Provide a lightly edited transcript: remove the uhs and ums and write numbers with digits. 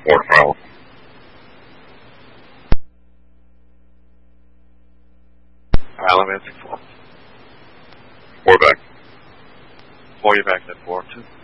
412. 11 4. 4 back. 4, you back at 4, 2.